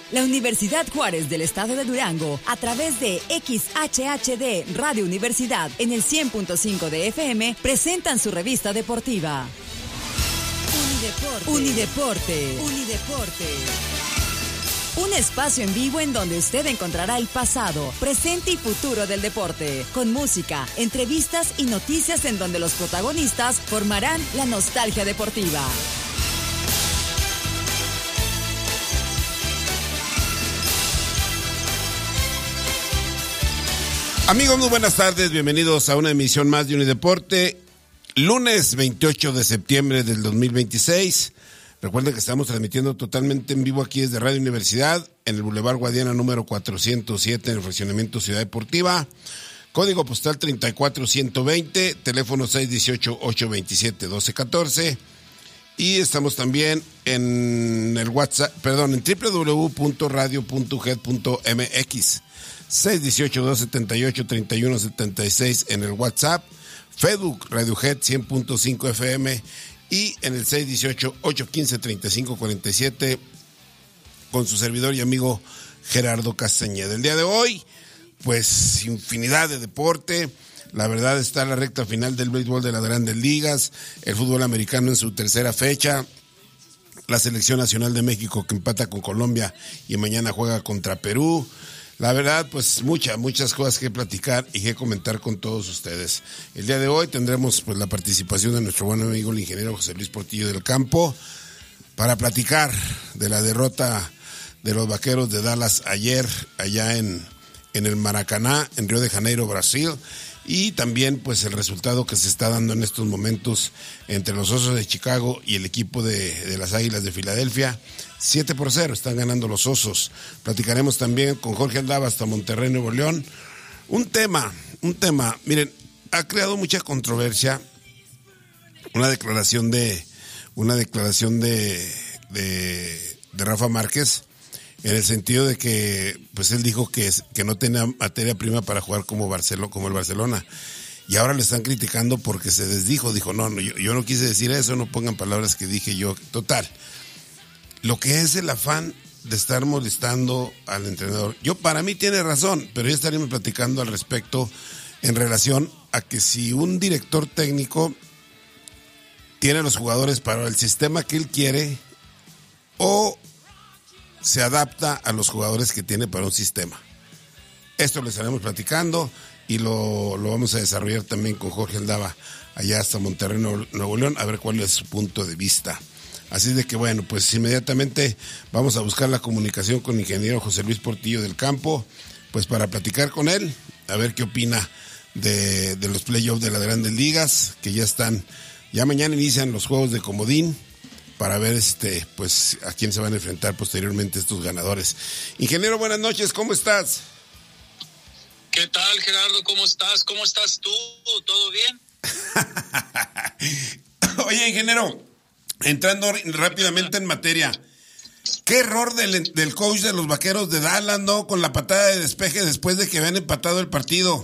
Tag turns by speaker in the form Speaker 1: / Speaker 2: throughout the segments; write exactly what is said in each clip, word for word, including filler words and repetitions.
Speaker 1: La Universidad Juárez del Estado de Durango, a través de X H H D Radio Universidad en el cien punto cinco de F M, presentan su revista deportiva. Unideporte. Unideporte. Unideporte. Un espacio en vivo en donde usted encontrará el pasado, presente y futuro del deporte, con música, entrevistas y noticias en donde los protagonistas formarán la nostalgia deportiva.
Speaker 2: Amigos, muy buenas tardes, bienvenidos a una emisión más de Unideporte, lunes veintiocho de septiembre del dos mil veintiséis. Recuerden que estamos transmitiendo totalmente en vivo aquí desde Radio Universidad, en el Boulevard Guadiana número cuatrocientos siete, en el fraccionamiento Ciudad Deportiva, código postal treinta y cuatro ciento veinte, teléfono seis uno ocho, ocho dos siete, uno dos uno cuatro, y estamos también en el WhatsApp, perdón, en doble u doble u doble u punto radio punto u g e d punto m x, seis uno ocho, dos siete ocho, tres uno siete seis en el WhatsApp, Facebook Radio G E D cien punto cinco F M y en el seis uno ocho, ocho uno cinco, tres cinco cuatro siete con su servidor y amigo Gerardo Castañeda. El día de hoy, pues infinidad de deporte. La verdad está la recta final del béisbol de las Grandes Ligas, el fútbol americano en su tercera fecha, la selección nacional de México que empata con Colombia y mañana juega contra Perú. La verdad, pues muchas, muchas cosas que platicar y que comentar con todos ustedes. El día de hoy tendremos pues la participación de nuestro buen amigo el ingeniero José Luis Portillo del Campo para platicar de la derrota de los Vaqueros de Dallas ayer allá en, en el Maracaná, en Río de Janeiro, Brasil, y también pues el resultado que se está dando en estos momentos entre los Osos de Chicago y el equipo de, de las Águilas de Filadelfia. siete por cero están ganando los Osos. Platicaremos también con Jorge Aldaba hasta Monterrey, Nuevo León. Un tema, un tema, miren, ha creado mucha controversia una declaración de una declaración de de, de Rafa Márquez, en el sentido de que pues él dijo que, que no tenía materia prima para jugar como Barcelona, como el Barcelona. Y ahora le están criticando porque se desdijo, dijo, no, no yo, yo no quise decir eso, no pongan palabras que dije yo. Total. Lo que es el afán de estar molestando al entrenador. Yo, para mí tiene razón, pero ya estaríamos platicando al respecto en relación a que si un director técnico tiene a los jugadores para el sistema que él quiere o se adapta a los jugadores que tiene para un sistema. Esto lo estaremos platicando y lo, lo vamos a desarrollar también con Jorge Aldaba allá hasta Monterrey, Nuevo León, a ver cuál es su punto de vista. Así de que bueno, pues inmediatamente vamos a buscar la comunicación con el ingeniero José Luis Portillo del Campo, pues para platicar con él, a ver qué opina de, de los playoffs de las Grandes Ligas, que ya están, ya mañana inician los juegos de comodín, para ver este, pues a quién se van a enfrentar posteriormente estos ganadores. Ingeniero, buenas noches, ¿cómo estás?
Speaker 3: ¿Qué tal, Gerardo? ¿Cómo estás? ¿Cómo estás tú? ¿Todo bien?
Speaker 2: Oye, ingeniero, entrando rápidamente en materia, ¿qué error del, del coach de los Vaqueros de Dallas, no? Con la patada de despeje después de que habían empatado el partido.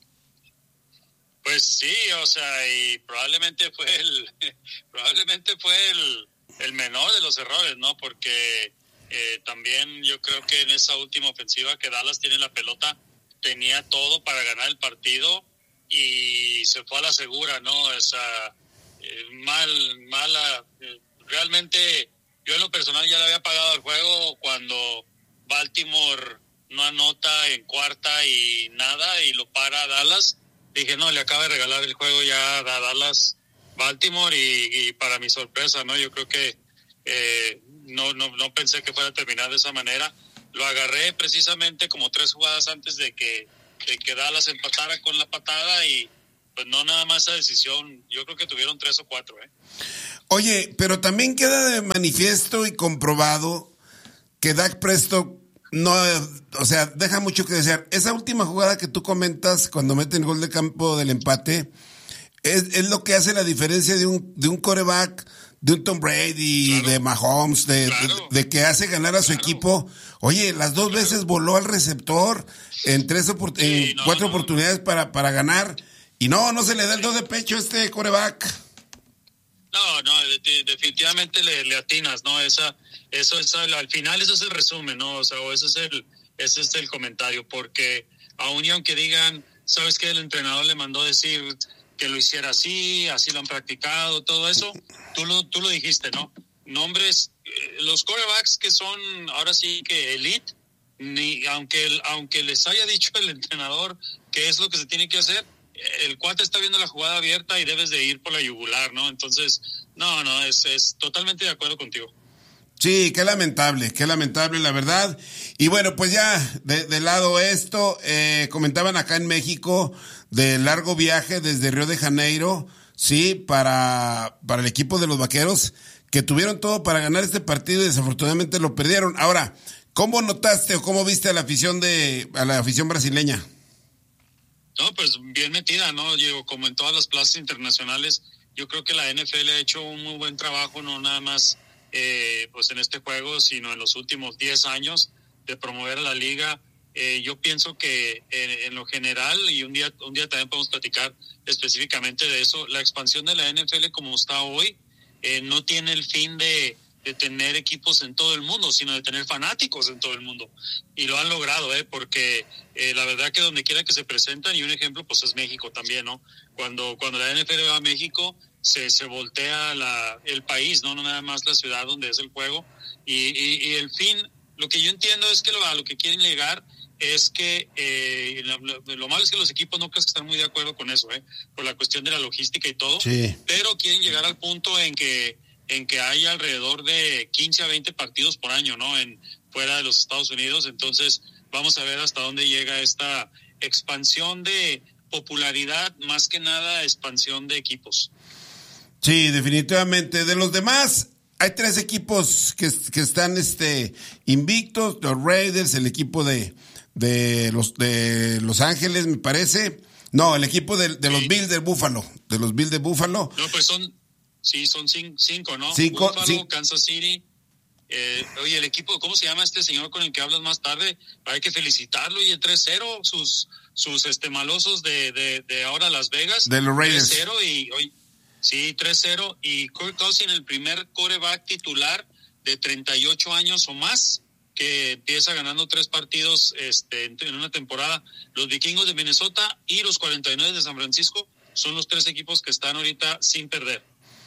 Speaker 3: Pues sí, o sea, y probablemente fue el, probablemente fue el, el menor de los errores, ¿no? Porque eh, también yo creo que en esa última ofensiva que Dallas tiene la pelota, tenía todo para ganar el partido y se fue a la segura, ¿no? O sea, eh, mal, mala, eh, realmente yo en lo personal ya le había pagado el juego cuando Baltimore no anota en cuarta y nada y lo para a Dallas. Dije, no, le acaba de regalar el juego ya a Dallas Baltimore y, y para mi sorpresa, ¿no? Yo creo que eh, no, no, no pensé que fuera a terminar de esa manera. Lo agarré precisamente como tres jugadas antes de que, de que Dallas empatara con la patada y pues no nada más esa decisión. Yo creo que tuvieron tres o cuatro, ¿eh?
Speaker 2: Oye, pero también queda de manifiesto y comprobado que Dak Prescott no, o sea, deja mucho que desear. Esa última jugada que tú comentas cuando meten gol de campo del empate es, es lo que hace la diferencia de un de un quarterback, de un Tom Brady, claro, de Mahomes, de, claro, de, de que hace ganar a su claro. equipo. Oye, las dos claro. veces voló al receptor en tres opor- sí, en no, cuatro no, oportunidades no. para para ganar y no, no se le da el do de pecho a este quarterback.
Speaker 3: No, no, de, definitivamente le, le atinas, ¿no? Esa, eso es, al final eso es el resumen, ¿no? O sea, o ese es el, ese es el comentario, porque aún y aunque digan, ¿sabes qué? El entrenador le mandó decir que lo hiciera así, así lo han practicado, todo eso, tú lo, tú lo dijiste, ¿no? Nombres, eh, los quarterbacks que son ahora sí que elite, ni aunque, aunque les haya dicho el entrenador qué es lo que se tiene que hacer, el cuate está viendo la jugada abierta y debes de ir por la yugular, ¿no? Entonces, no, no, es, es totalmente de acuerdo contigo.
Speaker 2: Sí, qué lamentable, qué lamentable, la verdad. Y bueno, pues ya, de, de lado esto, eh, comentaban acá en México del largo viaje desde Río de Janeiro, sí, para, para el equipo de los Vaqueros, que tuvieron todo para ganar este partido y desafortunadamente lo perdieron. Ahora, ¿cómo notaste o cómo viste a la afición de, a la afición brasileña?
Speaker 3: No, pues bien metida, ¿no? Digo, como en todas las plazas internacionales, yo creo que la N F L ha hecho un muy buen trabajo, no nada más eh, pues en este juego, sino en los últimos diez años de promover a la liga. Eh, yo pienso que en, en lo general, y un día, un día también podemos platicar específicamente de eso, la expansión de la N F L como está hoy eh, no tiene el fin de de tener equipos en todo el mundo, sino de tener fanáticos en todo el mundo. Y lo han logrado, ¿eh? Porque eh, la verdad que donde quiera que se presentan, y un ejemplo pues es México también, ¿no? Cuando cuando la N F L va a México, se, se voltea la, el país, ¿no? No nada más la ciudad donde es el juego. Y, y, y el fin, lo que yo entiendo es que lo, a lo que quieren llegar es que eh, lo, lo malo es que los equipos no creo que están muy de acuerdo con eso, ¿eh? Por la cuestión de la logística y todo.
Speaker 2: Sí.
Speaker 3: Pero quieren llegar al punto en que en que hay alrededor de quince a veinte partidos por año, ¿no? En fuera de los Estados Unidos. Entonces, vamos a ver hasta dónde llega esta expansión de popularidad, más que nada expansión de equipos.
Speaker 2: Sí, definitivamente. De los demás, hay tres equipos que, que están este invictos, los Raiders, el equipo de, de los de Los Ángeles, me parece. No, el equipo de, de sí. los Bills de Buffalo, de los Bills de Buffalo.
Speaker 3: No, pues son Sí, son cinco, ¿no?
Speaker 2: Cinco,
Speaker 3: Buffalo,
Speaker 2: cinco.
Speaker 3: Kansas City. Eh, oye, el equipo, ¿cómo se llama este señor con el que hablas más tarde? Hay que felicitarlo. Y el tres cero, sus sus este malosos de, de, de ahora Las Vegas.
Speaker 2: De los Raiders.
Speaker 3: tres cero y, oye, sí, tres cero. Y Kirk Cousins, el primer quarterback titular de treinta y ocho años o más, que empieza ganando tres partidos este, en una temporada. Los Vikingos de Minnesota y los cuarenta y nueve de San Francisco son los tres equipos que están ahorita sin perder.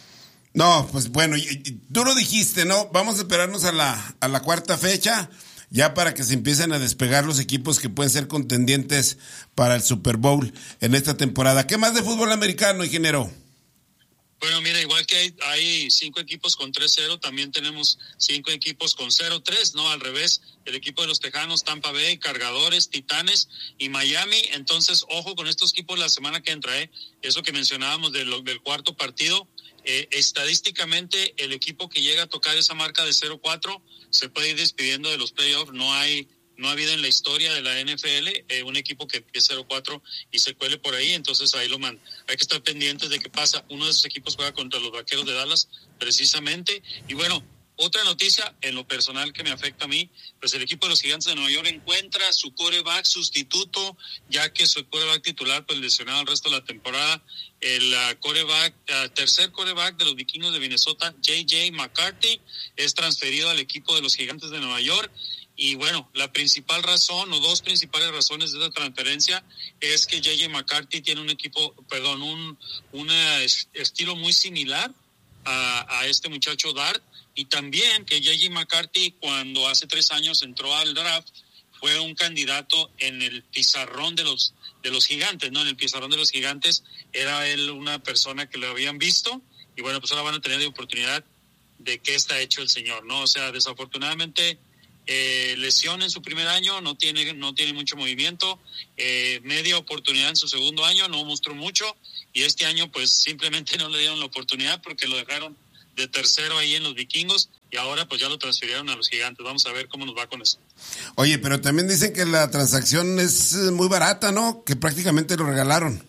Speaker 2: No, pues bueno, y, y, tú lo dijiste, ¿no? Vamos a esperarnos a la, a la cuarta fecha, ya para que se empiecen a despegar los equipos que pueden ser contendientes para el Super Bowl en esta temporada. ¿Qué más de fútbol americano, ingeniero?
Speaker 3: Bueno, mira, igual que hay, hay cinco equipos con tres cero, también tenemos cinco equipos con cero tres, ¿no? Al revés, el equipo de los Tejanos, Tampa Bay, Cargadores, Titanes y Miami. Entonces, ojo con estos equipos la semana que entra, ¿eh? Eso que mencionábamos de lo, del cuarto partido. Eh, estadísticamente el equipo que llega a tocar esa marca de cero cuatro se puede ir despidiendo de los playoffs. No hay no ha habido en la historia de la N F L eh, un equipo que empiece cero cuatro y se cuele por ahí. Entonces ahí lo man hay que estar pendientes de qué pasa. Uno de esos equipos juega contra los Vaqueros de Dallas precisamente. Y bueno, otra noticia en lo personal que me afecta a mí, pues el equipo de los Gigantes de Nueva York encuentra su quarterback sustituto, ya que su quarterback titular pues lesionado el resto de la temporada. El uh, quarterback, uh, tercer quarterback de los Vikingos de Minnesota, J J McCarthy, es transferido al equipo de los Gigantes de Nueva York. Y bueno, la principal razón o dos principales razones de esta transferencia es que J J McCarthy tiene un equipo, perdón, un, un estilo muy similar a, a este muchacho Dart. Y también que J J McCarthy, cuando hace tres años entró al draft, fue un candidato en el pizarrón de los de los Gigantes, ¿no? En el pizarrón de los Gigantes era él una persona que lo habían visto y bueno, pues ahora van a tener la oportunidad de qué está hecho el señor, ¿no? O sea, desafortunadamente eh, lesión en su primer año, no tiene no tiene mucho movimiento, eh, media oportunidad en su segundo año, no mostró mucho y este año pues simplemente no le dieron la oportunidad porque lo dejaron de tercero ahí en los Vikingos y ahora pues ya lo transfirieron a los Gigantes. Vamos a ver cómo nos va con eso.
Speaker 2: Oye, pero también dicen que la transacción es muy barata, ¿no? Que prácticamente lo regalaron.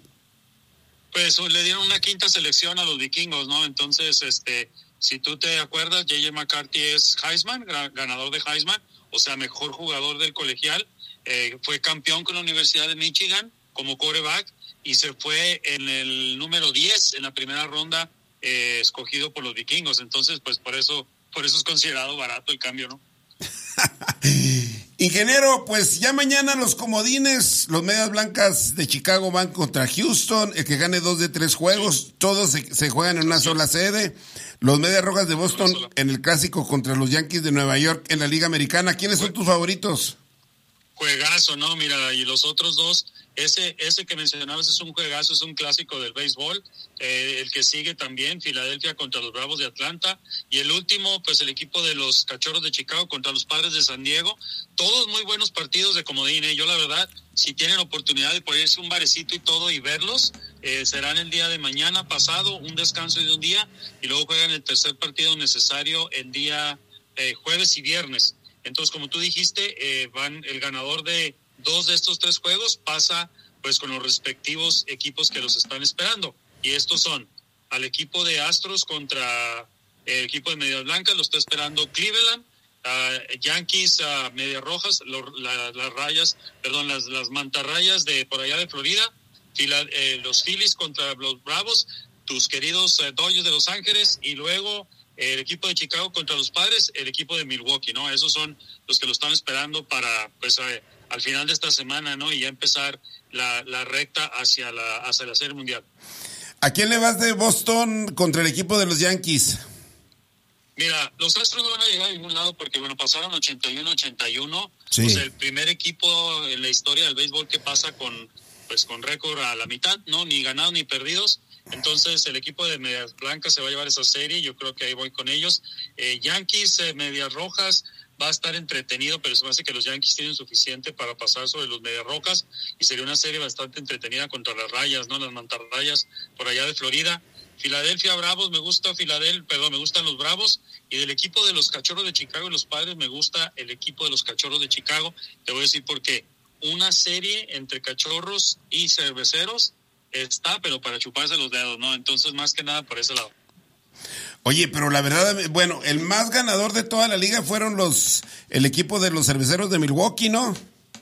Speaker 3: Pues le dieron una quinta selección a los Vikingos, ¿no? Entonces, este, si tú te acuerdas, J J McCarthy es Heisman, ganador de Heisman, o sea, mejor jugador del colegial, eh, fue campeón con la Universidad de Michigan como quarterback y se fue en el número diez en la primera ronda eh, escogido por los vikingos. Entonces, pues por eso, por eso es considerado barato el cambio, ¿no?
Speaker 2: Ingeniero, pues ya mañana los comodines, los Medias Blancas de Chicago van contra Houston, el que gane dos de tres juegos, todos se, se juegan en una sola sede. Los Medias Rojas de Boston en el clásico contra los Yankees de Nueva York en la Liga Americana. ¿Quiénes son tus favoritos?
Speaker 3: Juegazo, ¿no? Mira, y los otros dos, ese ese que mencionabas es un juegazo, es un clásico del béisbol. Eh, el que sigue también, Filadelfia contra los Bravos de Atlanta. Y el último, pues el equipo de los Cachorros de Chicago contra los Padres de San Diego. Todos muy buenos partidos de comodín, ¿eh? Yo la verdad, si tienen oportunidad de poder irse un barecito y todo y verlos, eh, serán el día de mañana pasado, un descanso de un día, y luego juegan el tercer partido necesario el día eh, jueves y viernes. Entonces, como tú dijiste, eh, van el ganador de dos de estos tres juegos pasa pues con los respectivos equipos que los están esperando. Y estos son al equipo de Astros contra el equipo de Medias Blancas, lo está esperando Cleveland, uh, Yankees, uh, Medias Rojas, lo, la, las rayas, perdón, las, las mantarrayas de por allá de Florida, Fila, eh, los Phillies contra los Bravos, tus queridos uh, Dodgers de Los Ángeles, y luego el equipo de Chicago contra los Padres, el equipo de Milwaukee, ¿no? Esos son los que lo están esperando para, pues, eh, al final de esta semana, ¿no? Y ya empezar la, la recta hacia la, hacia la Serie Mundial.
Speaker 2: ¿A quién le vas de Boston contra el equipo de los Yankees?
Speaker 3: Mira, los Astros no van a llegar a ningún lado porque, bueno, pasaron ochenta y uno ochenta y uno.
Speaker 2: Sí.
Speaker 3: Pues el primer equipo en la historia del béisbol que pasa con, pues, con récord a la mitad, ¿no? Ni ganados ni perdidos. Entonces el equipo de Medias Blancas se va a llevar esa serie, yo creo que ahí voy con ellos. Eh, Yankees, eh, Medias Rojas, va a estar entretenido, pero se me hace que los Yankees tienen suficiente para pasar sobre los Medias Rojas y sería una serie bastante entretenida contra las rayas, ¿no? Las mantarrayas por allá de Florida. Filadelfia Bravos, me gusta Filadelfia, perdón, me gustan los Bravos, y del equipo de los Cachorros de Chicago y los Padres me gusta el equipo de los Cachorros de Chicago. Te voy a decir por qué. Una serie entre Cachorros y Cerveceros está, pero para chuparse los dedos, ¿no? Entonces, más que nada por ese lado.
Speaker 2: Oye, pero la verdad, bueno, el más ganador de toda la liga fueron los, el equipo de los Cerveceros de Milwaukee, ¿no?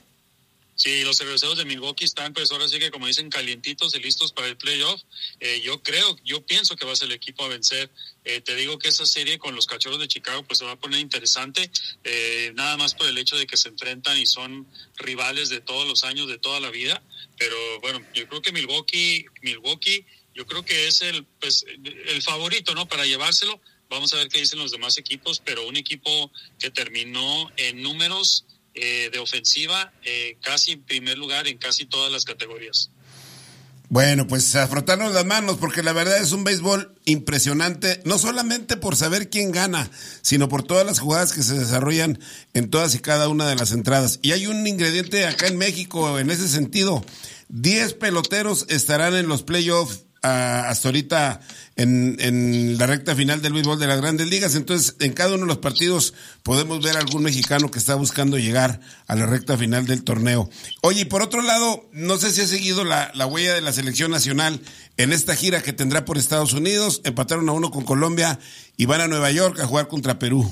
Speaker 3: Sí, los Cerveceros de Milwaukee están, pues ahora sí que como dicen, calientitos y listos para el playoff. Eh, yo creo, yo pienso que va a ser el equipo a vencer. Eh, te digo que esa serie con los Cachorros de Chicago pues se va a poner interesante, eh, nada más por el hecho de que se enfrentan y son rivales de todos los años, de toda la vida. Pero bueno, yo creo que Milwaukee, Milwaukee, yo creo que es el, pues, el favorito, ¿no? Para llevárselo. Vamos a ver qué dicen los demás equipos, pero un equipo que terminó en números eh, de ofensiva eh, casi en primer lugar en casi todas las categorías.
Speaker 2: Bueno, pues a frotarnos las manos, porque la verdad es un béisbol impresionante, no solamente por saber quién gana, sino por todas las jugadas que se desarrollan en todas y cada una de las entradas. Y hay un ingrediente acá en México en ese sentido. Diez peloteros estarán en los playoffs a, hasta ahorita en, en la recta final del béisbol de las Grandes Ligas. Entonces, en cada uno de los partidos podemos ver a algún mexicano que está buscando llegar a la recta final del torneo. Oye, y por otro lado, no sé si has seguido la, la huella de la selección nacional en esta gira que tendrá por Estados Unidos. Empataron a uno con Colombia y van a Nueva York a jugar contra Perú.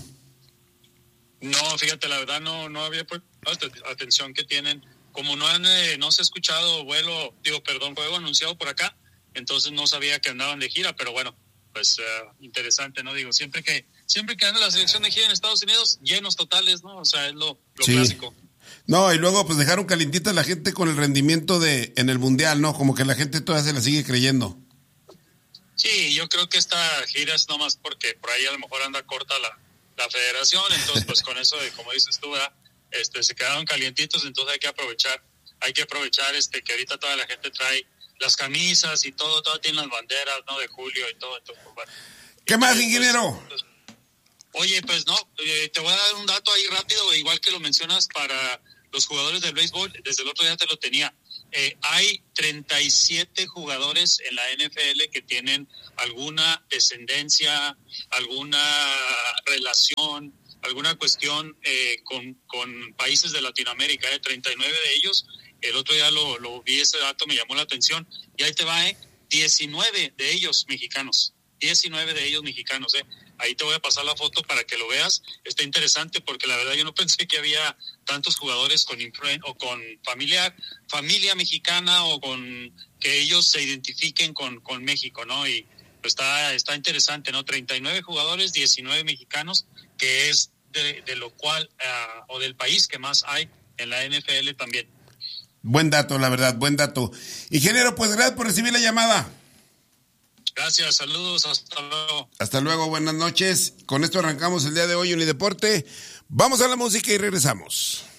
Speaker 3: No, fíjate, la verdad no, no había puesto atención que tienen. Como no han, eh, no se ha escuchado vuelo, digo, perdón, juego anunciado por acá, entonces no sabía que andaban de gira, pero bueno, pues uh, interesante, ¿no? Digo, siempre que siempre que anda la selección de gira en Estados Unidos, llenos totales, ¿no? O sea, es lo, lo sí. clásico.
Speaker 2: No, y luego pues dejaron calientita la gente con el rendimiento de en el Mundial, ¿no? Como que la gente todavía se la sigue creyendo.
Speaker 3: Sí, yo creo que esta gira es nomás porque por ahí a lo mejor anda corta la, la federación, entonces pues con eso, de, como dices tú, ¿verdad? Este, se quedaron calientitos, entonces hay que aprovechar, hay que aprovechar este que ahorita toda la gente trae las camisas y todo, todo tiene las banderas, ¿no? De Julio y todo. Entonces, pues, bueno.
Speaker 2: ¿Qué y más, ingeniero?
Speaker 3: Pues, pues, oye, pues no, eh, te voy a dar un dato ahí rápido, igual que lo mencionas para los jugadores del béisbol, desde el otro día te lo tenía. Eh, hay treinta y siete jugadores en la N F L que tienen alguna descendencia, alguna relación, alguna cuestión eh, con, con países de Latinoamérica, eh, treinta y nueve de ellos. El otro día lo, lo vi, ese dato me llamó la atención, y ahí te va, eh, diecinueve de ellos mexicanos, diecinueve de ellos mexicanos, eh. Ahí te voy a pasar la foto para que lo veas, está interesante porque la verdad yo no pensé que había tantos jugadores con influen- o con familiar, familia mexicana o con que ellos se identifiquen con, con México, ¿no? Y pues está, está interesante, ¿no? treinta y nueve jugadores, diecinueve mexicanos, que es de, de lo cual, uh, o del país que más hay en la N F L también.
Speaker 2: Buen dato, la verdad, buen dato. Ingeniero, pues gracias por recibir la llamada.
Speaker 3: Gracias, saludos, hasta luego.
Speaker 2: Hasta luego, buenas noches. Con esto arrancamos el día de hoy, Unideporte. Vamos a la música y regresamos.